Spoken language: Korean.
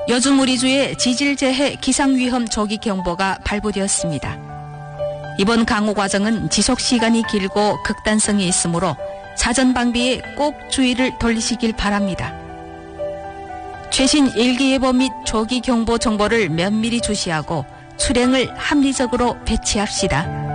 요즘 우리 주에 지질재해 기상위험 조기경보가 발부되었습니다. 이번 강우 과정은 지속시간이 길고 극단성이 있으므로 사전 방비에 꼭 주의를 돌리시길 바랍니다. 최신 일기예보 및 조기경보 정보를 면밀히 주시하고 수령을 합리적으로 배치합시다.